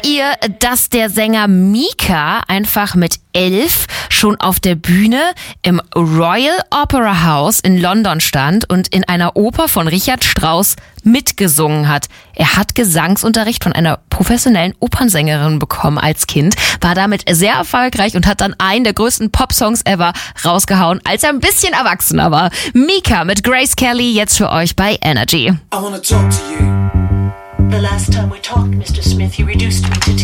ihr, dass der Sänger Mika einfach mit 11 schon auf der Bühne im Royal Opera House in London stand und in einer Oper von Richard Strauss mitgesungen hat? Er hat Gesangsunterricht von einer professionellen Opernsängerin bekommen als Kind, war damit sehr erfolgreich und hat dann einen der größten Pop-Songs ever rausgehauen, als er ein bisschen erwachsener war. Mika mit Grace Kelly jetzt für euch bei Energy. I wanna talk to you. The last time we talked, Mr. Smith, you reduced me to